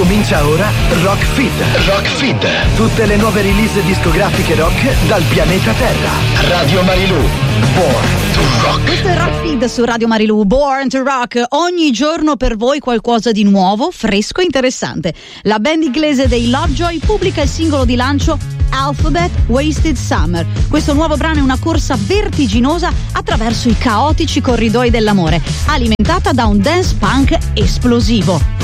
Comincia ora Rock Feed. Rock Feed. Tutte le nuove release discografiche rock dal pianeta Terra. Radio Marilù. Born to Rock. Questo è Rock Feed su Radio Marilù. Born to Rock. Ogni giorno per voi qualcosa di nuovo, fresco e interessante. La band inglese dei Lovejoy pubblica il singolo di lancio Alphabet Wasted Summer. Questo nuovo brano è una corsa vertiginosa attraverso i caotici corridoi dell'amore, alimentata da un dance punk esplosivo.